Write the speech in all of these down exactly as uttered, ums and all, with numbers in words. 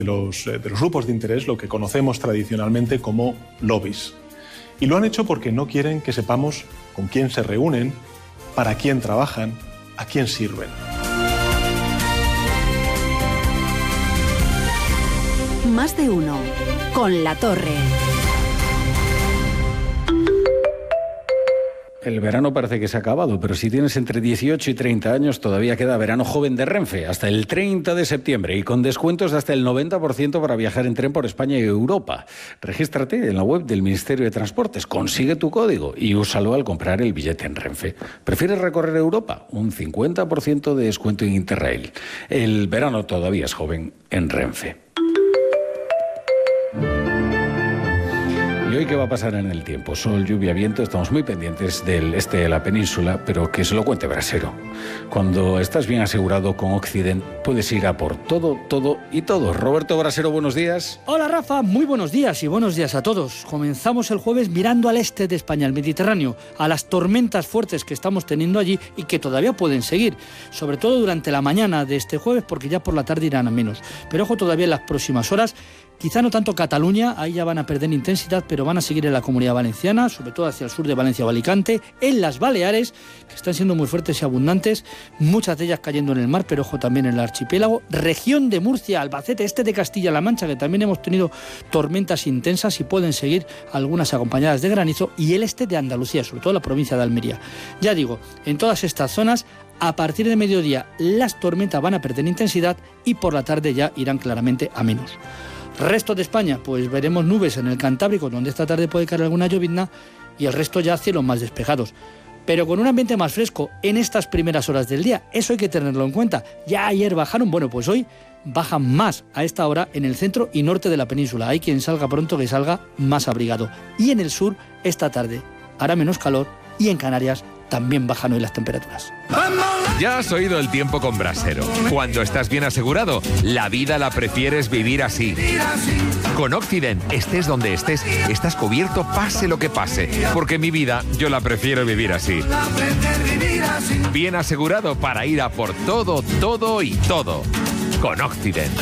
de los, de los grupos de interés, lo que conocemos tradicionalmente como lobbies. Y lo han hecho porque no quieren que sepamos con quién se reúnen, para quién trabajan, a quién sirven. Más de uno, con La Torre. El verano parece que se ha acabado, pero si tienes entre dieciocho y treinta años todavía queda verano joven de Renfe hasta el treinta de septiembre y con descuentos de hasta el noventa por ciento para viajar en tren por España y Europa. Regístrate en la web del Ministerio de Transportes, consigue tu código y úsalo al comprar el billete en Renfe. ¿Prefieres recorrer Europa? Un cincuenta por ciento de descuento en Interrail. El verano todavía es joven en Renfe. ¿Y hoy qué va a pasar en el tiempo? Sol, lluvia, viento. Estamos muy pendientes del este de la península, pero que se lo cuente Brasero. Cuando estás bien asegurado con Occident, puedes ir a por todo, todo y todo. Roberto Brasero, buenos días. Hola Rafa, muy buenos días y buenos días a todos. Comenzamos el jueves mirando al este de España, al Mediterráneo, a las tormentas fuertes que estamos teniendo allí y que todavía pueden seguir, sobre todo durante la mañana de este jueves, porque ya por la tarde irán a menos. Pero ojo, todavía en las próximas horas. Quizá no tanto Cataluña, ahí ya van a perder intensidad, pero van a seguir en la Comunidad Valenciana, sobre todo hacia el sur de Valencia o Alicante, en las Baleares, que están siendo muy fuertes y abundantes, muchas de ellas cayendo en el mar, pero ojo también en el archipiélago, región de Murcia, Albacete, este de Castilla-La Mancha, que también hemos tenido tormentas intensas y pueden seguir algunas acompañadas de granizo, y el este de Andalucía, sobre todo la provincia de Almería. Ya digo, en todas estas zonas, a partir de mediodía, las tormentas van a perder intensidad y por la tarde ya irán claramente a menos. Resto de España, pues veremos nubes en el Cantábrico, donde esta tarde puede caer alguna llovizna, y el resto ya cielos más despejados. Pero con un ambiente más fresco en estas primeras horas del día, eso hay que tenerlo en cuenta. Ya ayer bajaron, bueno, pues hoy bajan más a esta hora en el centro y norte de la península. Hay quien salga pronto que salga más abrigado. Y en el sur, esta tarde hará menos calor y en Canarias también bajan hoy las temperaturas. Ya has oído el tiempo con Brasero. Cuando estás bien asegurado, la vida la prefieres vivir así. Con Occident, estés donde estés, estás cubierto pase lo que pase. Porque mi vida, yo la prefiero vivir así. Bien asegurado para ir a por todo, todo y todo. Con Occident.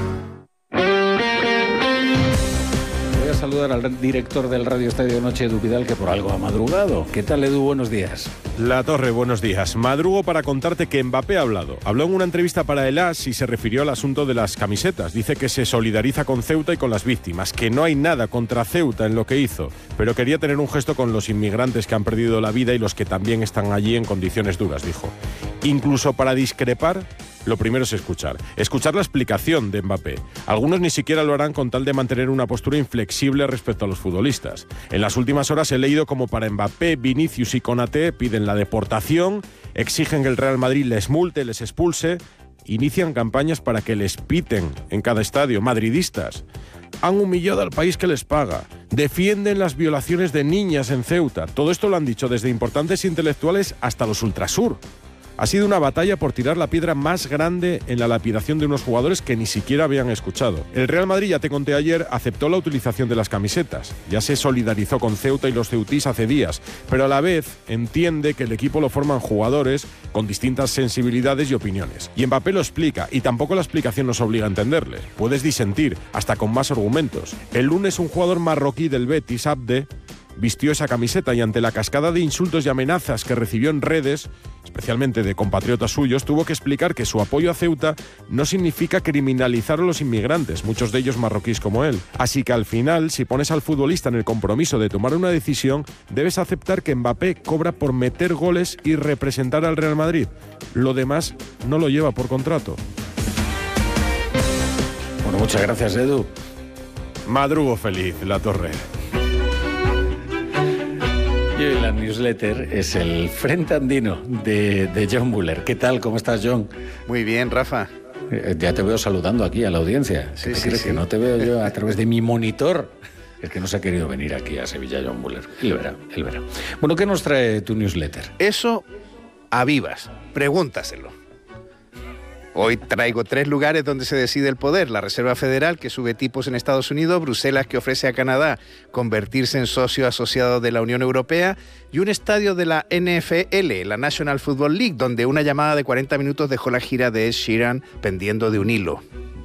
Saludar al director del Radio Estadio Noche, Edu Vidal, que por algo ha madrugado. ¿Qué tal, Edu? Buenos días. La Torre, buenos días. Madrugo para contarte que Mbappé ha hablado. Habló en una entrevista para el AS y se refirió al asunto de las camisetas. Dice que se solidariza con Ceuta y con las víctimas, que no hay nada contra Ceuta en lo que hizo, pero quería tener un gesto con los inmigrantes que han perdido la vida y los que también están allí en condiciones duras, dijo. Incluso para discrepar, lo primero es escuchar. Escuchar la explicación de Mbappé. Algunos ni siquiera lo harán con tal de mantener una postura inflexible respecto a los futbolistas. En las últimas horas he leído como para Mbappé, Vinicius y Konaté piden la deportación, exigen que el Real Madrid les multe, les expulse, inician campañas para que les piten en cada estadio, madridistas. Han humillado al país que les paga. Defienden las violaciones de niñas en Ceuta. Todo esto lo han dicho desde importantes intelectuales hasta los ultrasur. Ha sido una batalla por tirar la piedra más grande en la lapidación de unos jugadores que ni siquiera habían escuchado. El Real Madrid, ya te conté ayer, aceptó la utilización de las camisetas. Ya se solidarizó con Ceuta y los ceutís hace días, pero a la vez entiende que el equipo lo forman jugadores con distintas sensibilidades y opiniones. Y Mbappé lo explica, y tampoco la explicación nos obliga a entenderle. Puedes disentir, hasta con más argumentos. El lunes un jugador marroquí del Betis, Abde, vistió esa camiseta y ante la cascada de insultos y amenazas que recibió en redes, especialmente de compatriotas suyos, tuvo que explicar que su apoyo a Ceuta no significa criminalizar a los inmigrantes, muchos de ellos marroquíes como él. Así que al final, si pones al futbolista en el compromiso de tomar una decisión, debes aceptar que Mbappé cobra por meter goles y representar al Real Madrid. Lo demás no lo lleva por contrato. Bueno, muchas gracias, Edu. Madrugo feliz, La Torre. Y hoy la newsletter es el Frente Andino de, de John Buller. ¿Qué tal? ¿Cómo estás, John? Muy bien, Rafa. Eh, ya te veo saludando aquí a la audiencia. Sí, ¿Qué sí, crees sí. que no te veo yo a través de mi monitor? Es que no se ha querido venir aquí a Sevilla, John Buller. Él verá, él verá. Bueno, ¿qué nos trae tu newsletter? Eso a vivas. Pregúntaselo. Hoy traigo tres lugares donde se decide el poder. La Reserva Federal, que sube tipos en Estados Unidos, Bruselas, que ofrece a Canadá convertirse en socio asociado de la Unión Europea, y un estadio de la N F L, la National Football League, donde una llamada de cuarenta minutos dejó la gira de Ed Sheeran pendiendo de un hilo.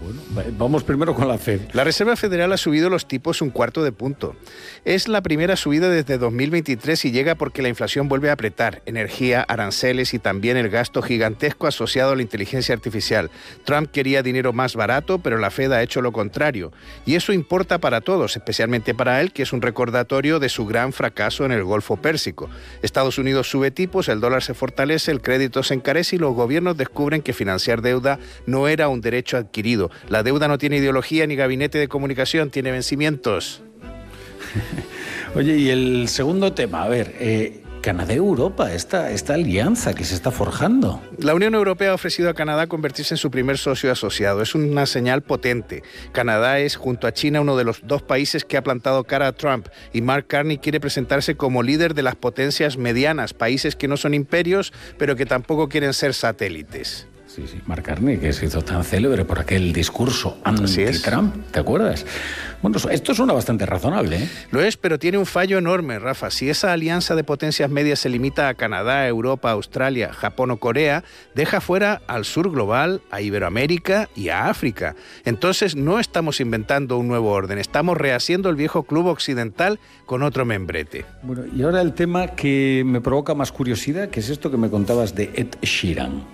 Bueno, vamos primero con la Fed. La Reserva Federal ha subido los tipos un cuarto de punto. Es la primera subida desde dos mil veintitrés y llega porque la inflación vuelve a apretar. Energía, aranceles y también el gasto gigantesco asociado a la inteligencia artificial. Trump quería dinero más barato, pero la Fed ha hecho lo contrario. Y eso importa para todos, especialmente para él, que es un recordatorio de su gran fracaso en el Golfo Pérsico. Estados Unidos sube tipos, el dólar se fortalece, el crédito se encarece y los gobiernos descubren que financiar deuda no era un derecho adquirido. La deuda no tiene ideología ni gabinete de comunicación, tiene vencimientos. Oye, y el segundo tema, a ver, eh, Canadá-Europa, esta, esta alianza que se está forjando. La Unión Europea ha ofrecido a Canadá convertirse en su primer socio asociado. Es una señal potente. Canadá es, junto a China, uno de los dos países que ha plantado cara a Trump, y Mark Carney quiere presentarse como líder de las potencias medianas, países que no son imperios, pero que tampoco quieren ser satélites. Sí, sí, Mark Carney, que se hizo tan célebre por aquel discurso anti-Trump, ¿te acuerdas? Bueno, esto suena bastante razonable, ¿eh? Lo es, pero tiene un fallo enorme, Rafa. Si esa alianza de potencias medias se limita a Canadá, Europa, Australia, Japón o Corea, deja fuera al sur global, a Iberoamérica y a África. Entonces no estamos inventando un nuevo orden, estamos rehaciendo el viejo club occidental con otro membrete. Bueno, y ahora el tema que me provoca más curiosidad, que es esto que me contabas de Ed Sheeran.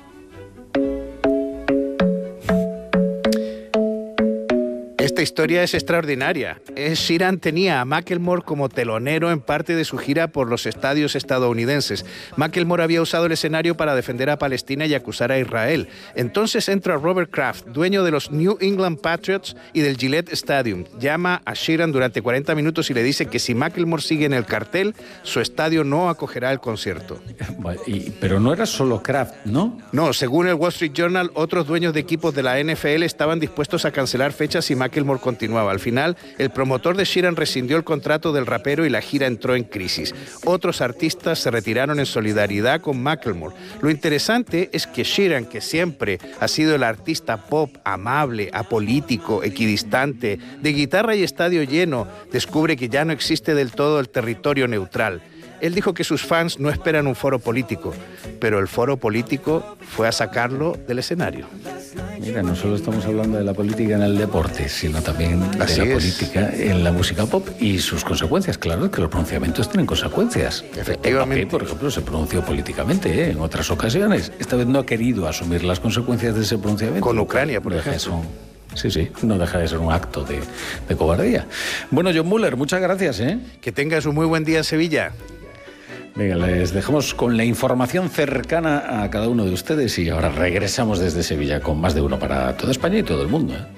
Esta historia es extraordinaria. Ed Sheeran tenía a Macklemore como telonero en parte de su gira por los estadios estadounidenses. Macklemore había usado el escenario para defender a Palestina y acusar a Israel. Entonces entra Robert Kraft, dueño de los New England Patriots y del Gillette Stadium. Llama a Sheeran durante cuarenta minutos y le dice que si Macklemore sigue en el cartel, su estadio no acogerá el concierto. Pero no era solo Kraft, ¿no? No, según el Wall Street Journal, otros dueños de equipos de la N F L estaban dispuestos a cancelar fechas si Macklemore continuaba. Al final, el promotor de Sheeran rescindió el contrato del rapero y la gira entró en crisis. Otros artistas se retiraron en solidaridad con Macklemore. Lo interesante es que Sheeran, que siempre ha sido el artista pop amable, apolítico, equidistante, de guitarra y estadio lleno, descubre que ya no existe del todo el territorio neutral. Él dijo que sus fans no esperan un foro político, pero el foro político fue a sacarlo del escenario. Mira, no solo estamos hablando de la política en el deporte, sino también de Así la es. política en la música pop y sus consecuencias. Claro que los pronunciamientos tienen consecuencias. Efectivamente. Mbappé, por ejemplo, se pronunció políticamente, ¿eh? En otras ocasiones. Esta vez no ha querido asumir las consecuencias de ese pronunciamiento. Con Ucrania, por ejemplo. Eso. Sí, sí, no deja de ser un acto de, de cobardía. Bueno, John Muller, muchas gracias, ¿eh? Que tengas un muy buen día en Sevilla. Venga, les dejamos con la información cercana a cada uno de ustedes y ahora regresamos desde Sevilla con más de uno para toda España y todo el mundo, ¿eh?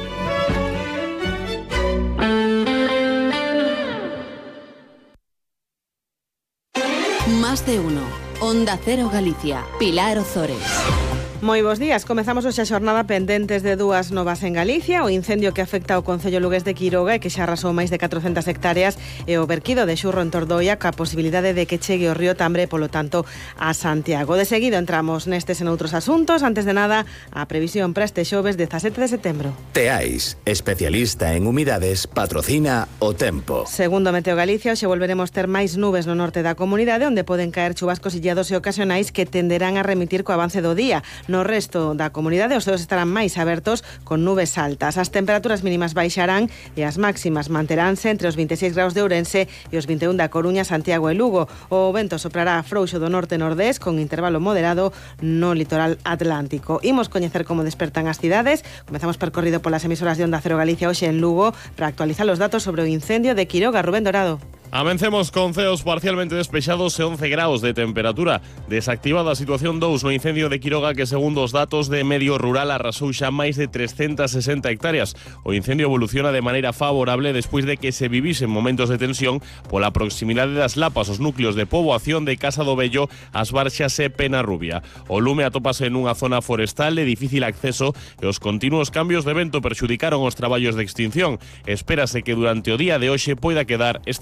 Más de uno. Onda Cero Galicia. Pilar Ozores. Moi bons días. Comezamos hoxe a xornada pendentes de dúas novas en Galicia, o incendio que afecta ao Concello lugués de Quiroga e que xa arrasou máis de catrocentas hectáreas e o verquido de Xurro en Tordoia ca posibilidade de que chegue o río Tambre, polo tanto, a Santiago. De seguido entramos nestes en outros asuntos. Antes de nada, a previsión para este xoves dezasete de setembro. Teais, especialista en humidades, patrocina o tempo. Segundo Meteo Galicia, hoxe volveremos ter máis nubes no norte da comunidade, onde poden caer chubascos illados e ocasionais que tenderán a remitir co avance do día. No resto da comunidade os ceos estarán máis abertos con nubes altas. As temperaturas mínimas baixarán e as máximas manteránse entre os vinte e seis graus de Ourense e os vinte e un da Coruña, Santiago e Lugo. O vento soprará frouxo do norte-nordés con intervalo moderado no litoral atlántico. Imos coñecer como despertan as cidades. Comezamos percorrido polas emisoras de Onda Cero Galicia hoxe en Lugo para actualizar os datos sobre o incendio de Quiroga. Rubén Dorado. Amencemos con ceos parcialmente despexados e once graus de temperatura. Desactivada a situación dous no incendio de Quiroga que, segundo os datos de Medio Rural, arrasou xa máis de trescentas sesenta hectáreas. O incendio evoluciona de maneira favorable despois de que se vivisen momentos de tensión pola proximidade das lapas os núcleos de poboación de Casa do Vello, As Barxas e Penarrubia. O lume atópase nunha zona forestal de difícil acceso e os continuos cambios de vento perxudicaron os traballos de extinción. Espérase que durante o día de hoxe poida quedar estabilizado.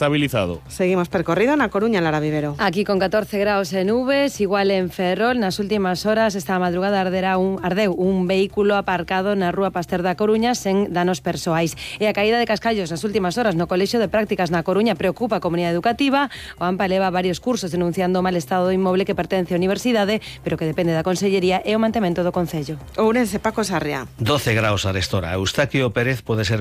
estado. Seguimos percorrido na Coruña, Lara Vivero. Aquí con catorce graus en nubes, igual en Ferrol, nas últimas horas esta madrugada ardera un, ardeu un vehículo aparcado na Rúa Pasteur da Coruña sen danos persoais. E a caída de cascallos nas últimas horas no Colexio de Prácticas na Coruña preocupa a comunidade educativa. O AMPA leva varios cursos denunciando o mal estado do inmoble que pertence á universidade, pero que depende da Consellería e o mantemento do Concello. Ourense, Paco Sarria. doce graus a restora. Eustaquio Pérez pode ser